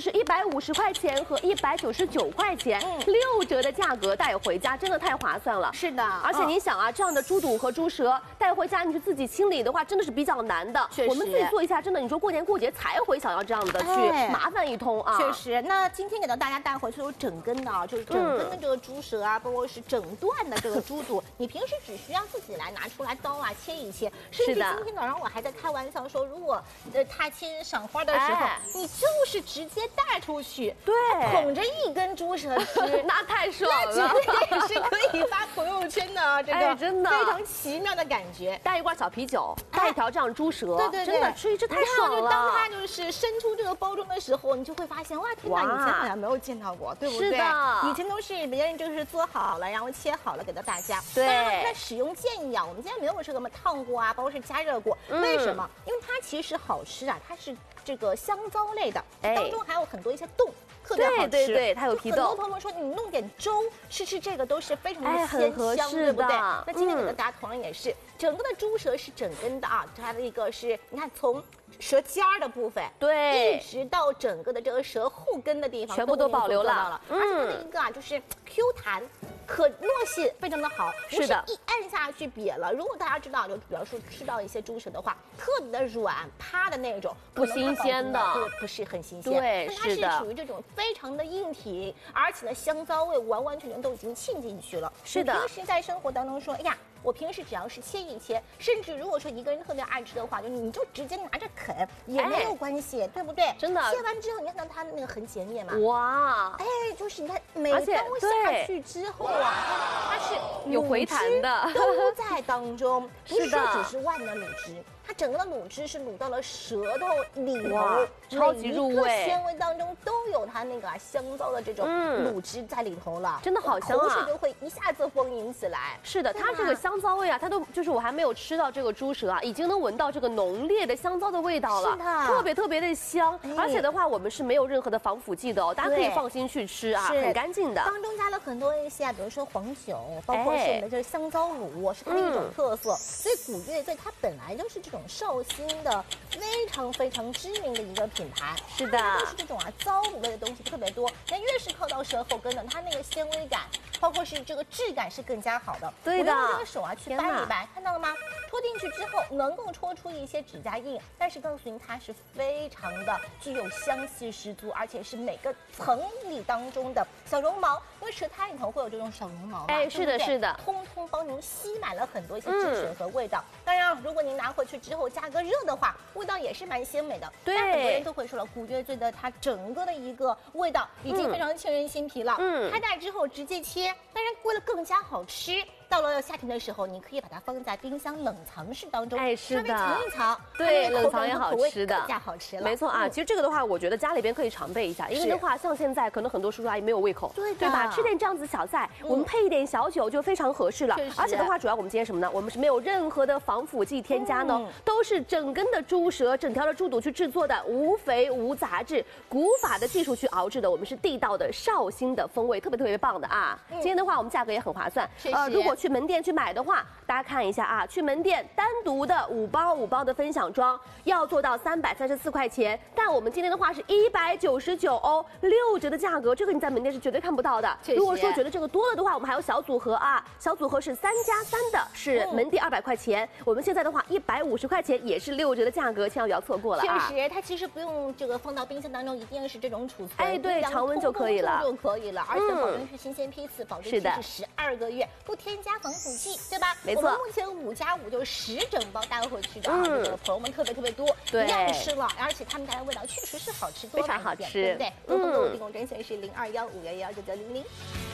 是150块钱和199块钱，6折的价格带回家，真的太划算了。 是的， 而且你想啊，这样的猪肚和猪舌带回家，你去自己清理的话，真的是比较难的。 确实我们自己做一下，真的，你说过年过节才会想要这样的去麻烦一通啊。 确实，那今天给到大家带回去有整根的啊，就是整根的这个猪舌啊，包括是整段的这个猪肚，你平时只需要自己来拿出来刀啊切一切。甚至今天早上我还在开玩笑说，如果踏青赏花的时候，你就是直接带出去， 对， 捧着一根猪舌吃， 那太爽了， 那绝对也是可以发朋友圈的啊！这个真的非常奇妙的感觉。 带一罐小啤酒，带一条这样猪舌， 对， 真的吃一吃太爽了。 当它就是伸出这个包装的时候，你就会发现，哇，天哪，以前好像没有见到过，对不对？ 是的， 以前都是别人就是做好了，然后切好了给到大家。 对。 当然它的使用建议啊，我们今天没有这个烫过啊，包括是加热过。为什么？因为它其实好吃啊，它是这个香皂类的，当中还有很多一些冻。特别好吃， 对，它有皮豆。 很多朋友说你弄点粥吃这个都是非常的鲜香， 对不对？那今天给大家同样也是，整个的猪舌是整根的啊，它的一个是你看从舌尖儿的部分， 对， 一直到整个的这个舌后根的地方， 全部都保留了。 而且它的一个啊就是 Q 弹。可糯性非常的好， 是的， 一按下去瘪了。如果大家知道，就比方说吃到一些猪舌的话，特别的软趴的那种， 不新鲜的， 不是很新鲜。 对， 它是属于这种非常的硬挺，而且呢香皂味完完全全都已经沁进去了。 是的， 平时在生活当中说，哎呀。我平时只要是切一切，甚至如果说一个人特别爱吃的话，就你就直接拿着啃也没有关系，对不对？ 真的， 切完之后你看到它的那个很洁面嘛， 哇， 就是你看每刀下去之后啊，它是有回弹的， 都在当中， 是的， 只是万能卤汁。它整个的卤汁是卤到了舌头里头， 超级入味， 纤维当中都有它那个香皂的这种卤汁在里头了， 真的好香啊， 口水就会一下子丰盈起来。 是的，它这个香皂味啊，它都就是我还没有吃到这个猪舌啊，已经能闻到这个浓烈的香皂的味道了， 是的， 特别的香。而且的话，我们是没有任何的防腐剂的哦，大家可以放心去吃啊，很干净的。 当中加了很多一些，比如说黄酒，包括是我们的这个香皂卤，是它的一种特色。所以古乐队它本来就是这种绍兴的非常知名的一个品牌。 是的， 都是这种糟卤类的东西特别多。那越是靠到舌后根的，它那个纤维感，包括是这个质感是更加好的。 对的， 我用这个手啊去掰一掰，看到了吗？戳进去之后能够戳出一些指甲印，但是告诉您它是非常的具有香气十足，而且是每个层里当中的小绒毛，因为舌苔里头会有这种小绒毛嘛， 是的，是的， 通通帮您吸满了很多一些汁水和味道。当然，如果您拿回去之后加个热的话，味道也是蛮鲜美的。 对， 但很多人都会说了，古越醉的它整个的一个味道已经非常沁人心脾了。开袋之后直接切，当然为了更加好吃。到了夏天的时候，你可以把它放在冰箱冷藏室当中， 是的， 藏一藏， 对，冷藏也好吃的， 更加好吃了。 没错啊，其实这个的话，我觉得家里边可以常备一下，因为的话，像现在可能很多叔叔阿姨没有胃口，对吧？吃点这样子小菜，我们配一点小酒就非常合适了。而且的话，主要我们今天什么呢？我们是没有任何的防腐剂添加呢，都是整根的猪舌、整条的猪肚去制作的，无肥无杂质，古法的技术去熬制的，我们是地道的绍兴的风味，特别棒的啊！今天的话，我们价格也很划算，如果去门店去买的话，大家看一下啊，去门店单独的5包的分享装要做到334块钱，但我们今天的话是199欧，6折的价格，这个你在门店是绝对看不到的。如果说觉得这个多了的话，我们还有小组合啊，小组合是3+3的，是门店200块钱，我们现在的话150块钱也是6折的价格，千万不要错过了啊！ 确实，它其实不用这个放到冰箱当中，一定是这种储存， 对，常温就可以了， 而且保证是新鲜批次，保证是12个月，不添加防腐剂，对吧？ 没错， 我们目前5+5就是10整包带回去的啊，这个朋友们特别多，一样吃了，而且他们家的味道确实是好吃多了， 非常好吃， 对不对？沟通给我订购专线是0215119900。